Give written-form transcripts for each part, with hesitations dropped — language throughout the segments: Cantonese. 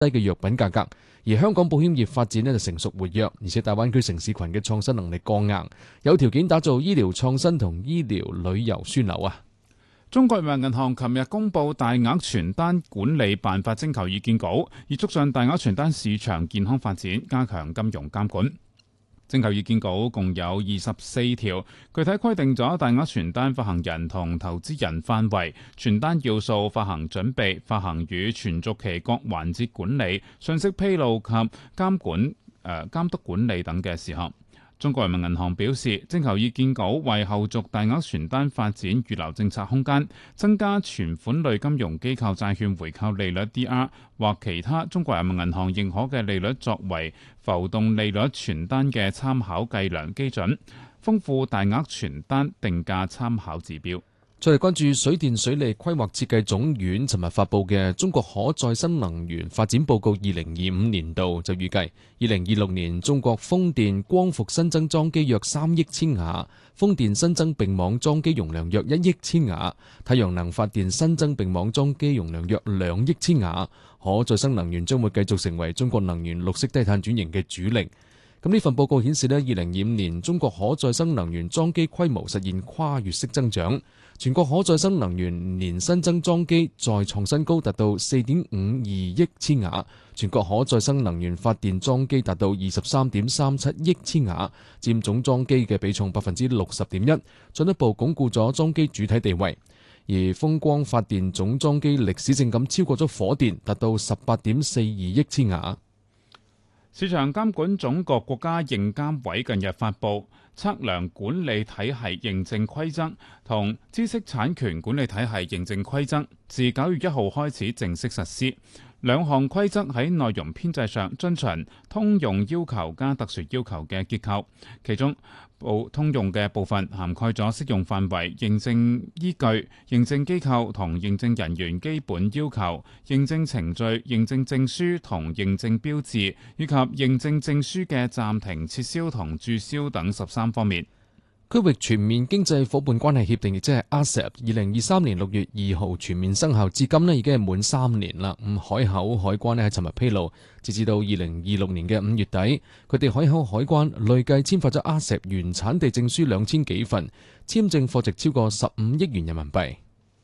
低嘅藥品價格。而香港保險業發展就成熟活躍，而且大灣區城市群嘅創新能力過硬，有條件打造醫療創新同醫療旅遊樞紐啊！ 中國人民銀行琴日公布大額傳單管理辦法徵求意見稿，以促進大額傳單市場健康發展，加強金融監管。徵求意見稿共有24條，具體規定咗大額傳單發行人同投資人範圍、傳單要素、發行準備、發行與存續期各環節管理、信息披露及監督管理等嘅事項。中國人民銀行表示，徵求意見稿為後續大額傳單發展預留政策空間，增加存款類金融機構債券回購利率 DR 或其他中國人民銀行認可嘅利率作為浮動利率傳單嘅參考計量基準，豐富大額傳單定價參考指標。 再嚟關注水電水利規劃設計總院尋日發布嘅《中國可再生能源發展報告2025年度》，就預計2026年中國風電光伏新增裝機約3億千瓦，風電新增並網裝機容量約1億千瓦，太陽能發電新增並網裝機容量約2億千瓦。可再生能源將會繼續成為中國能源綠色低碳轉型嘅主力。咁呢份報告顯示2025年中國可再生能源裝機規模實現跨越式增長，全國可再生能源年新增裝機再創新高，達到4.52億千瓦；全國可再生能源發電裝機達到23.37億千瓦，佔總裝機嘅比重60.1%，進一步鞏固咗裝機主體地位。而風光發電總裝機歷史性咁超過咗火電，達到18.42億千瓦。 市場監管總局國家認監委近日發布測量管理體系認證規則同知識產權管理體系認證規則，自9月1號開始正式實施。兩項規則喺內容編制上遵循通用要求加特殊要求嘅結構，其中通用嘅部分涵蓋咗適用範圍、認證依據、認證機構同認證人員基本要求、認證程序、認證證書同認證標誌，以及認證證書嘅暫停、撤銷同註銷等13方面。 區域全面經濟夥伴關係協定，亦即係 RCEP， 2023年6月2號全面生效，至今已經係滿3年啦。海口海關喺尋日披露，截至到2026年嘅5月底，佢哋海口海關累計簽發咗 RCEP 原產地證書2000幾份，簽證貨值超過15億元人民幣。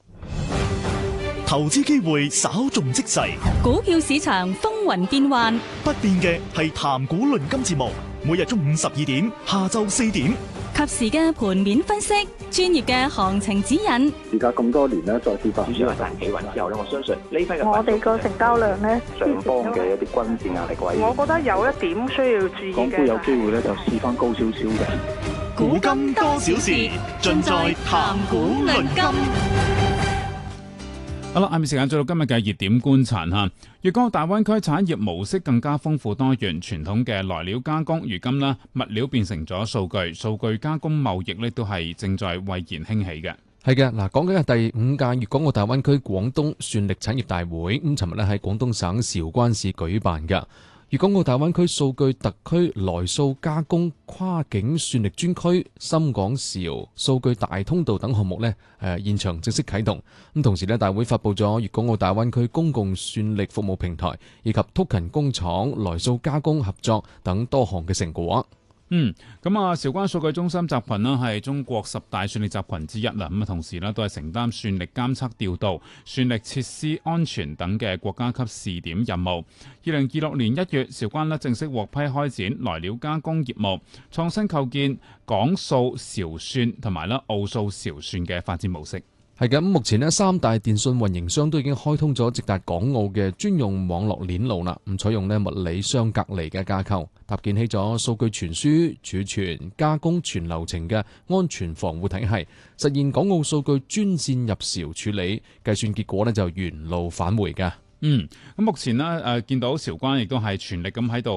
投資機會稍縱即逝， 股票市場風雲變幻， 不變嘅係談股論金節目，每日中午12點，下晝4點。 及時嘅盤面分析，專業嘅行情指引。 而家咁多年咧，再次發展主要係大企穩之後咧，我相信呢批嘅我哋個成交量咧， 上方嘅一啲均線壓力位， 我覺得有一點需要注意嘅。 港股有機會咧就試翻高少少嘅。 古今多少事，盡在談股論金。 好啦，下面時間進入今日嘅熱點觀察嚇。粵港澳大灣區產業模式更加豐富多元，傳統嘅來料加工，如今呢物料變成咗數據加工貿易呢都係正在蔚然興起嘅。 係嘅，嗱，講緊係第5屆粵港澳大灣區廣東算力產業大會，咁尋日咧喺廣東省韶關市舉辦嘅。粵港澳大灣區數據特區來數加工跨境算力專區、深港韶數據大通道等項目呢現場正式啟動。咁同時呢，大會發布咗粵港澳大灣區公共算力服務平台以及 Token 工廠來數加工合作等多項嘅成果。 韶關數據中心集群呢係中國10大算力集群之一啦。同時呢都係承擔算力監測調度、算力設施安全等嘅國家級試點任務。2026年1月，韶關呢正式獲批開展來料加工業務，創新構建港數韶算同埋澳數韶算嘅發展模式。 係嘅，目前呢3大電信運營商都已經開通咗直達港澳嘅專用網絡鏈路啦。採用呢物理相隔離嘅架構，搭建起咗數據傳輸、儲存、加工全流程嘅安全防護體系，實現港澳數據專線入韶處理，計算結果呢就原路返回嘅。 咁目前呢見到韶關亦都係全力咁喺度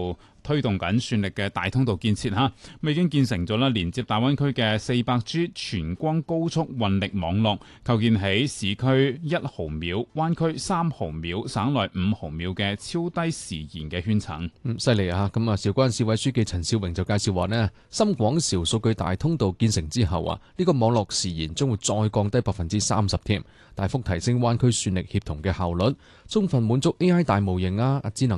推動緊算力嘅大通道建設嚇，已經建成咗啦，連接大灣區嘅400G 全光高速運力網絡，構建起市區1毫秒、灣區3毫秒、省內5毫秒嘅超低時延嘅圈層。 犀利啊！咁啊，韶關市委書記陳少榮就介紹話呢，深廣韶數據大通道建成之後啊，呢個網絡時延將會再降低30%添，大幅提升灣區算力協同嘅效率，充分滿足 AI 大模型智能